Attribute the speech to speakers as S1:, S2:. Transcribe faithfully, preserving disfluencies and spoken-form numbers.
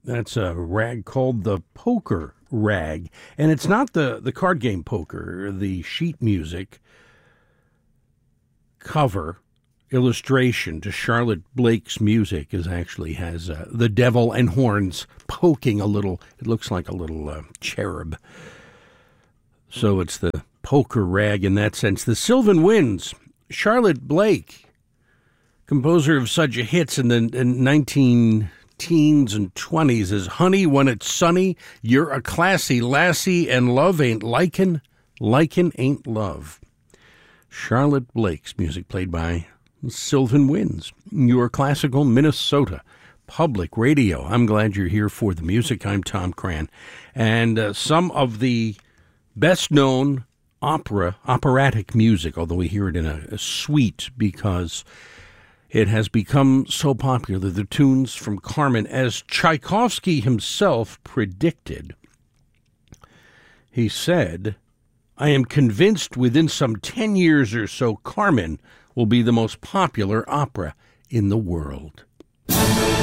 S1: That's a rag called the Poker Rag. And it's not the, the card game Poker, the sheet music cover illustration to Charlotte Blake's music is actually has uh, the devil and horns poking a little. It looks like a little uh, cherub. So it's the Poker Rag in that sense. The Sylvan Winds, Charlotte Blake, composer of such hits in the in nineteen teens and twenties as Honey When It's Sunny, You're a Classy Lassie, and Love Ain't Likin', Likin' Ain't Love. Charlotte Blake's music played by Sylvan Winds, your classical Minnesota public radio. I'm glad you're here for the music. I'm Tom Cran. And uh, some of the best-known opera, operatic music, although we hear it in a, a suite because it has become so popular, the tunes from Carmen, as Tchaikovsky himself predicted. He said, I am convinced within some ten years or so, Carmen will be the most popular opera in the world.